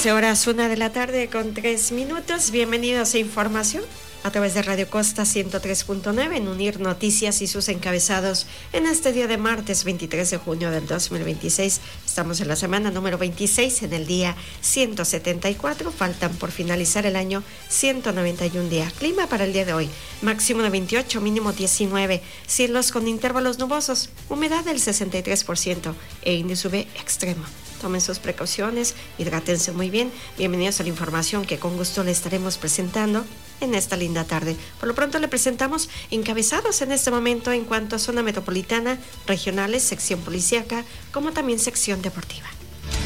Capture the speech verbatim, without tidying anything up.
doce horas, una de la tarde con tres minutos. Bienvenidos a Información a través de Radio Costa ciento tres punto nueve en Unir Noticias y sus encabezados en este día de martes veintitrés de junio del dos mil veintiséis. Estamos en la semana número veintiséis, en el día ciento setenta y cuatro. Faltan por finalizar el año ciento noventa y un días. Clima para el día de hoy: máximo de veintiocho, mínimo diecinueve. Cielos con intervalos nubosos, humedad del sesenta y tres por ciento e índice U V extremo. Tomen sus precauciones, hidrátense muy bien. Bienvenidos a la información que con gusto le estaremos presentando en esta linda tarde. Por lo pronto le presentamos encabezados en este momento en cuanto a zona metropolitana, regionales, sección policíaca, como también sección deportiva.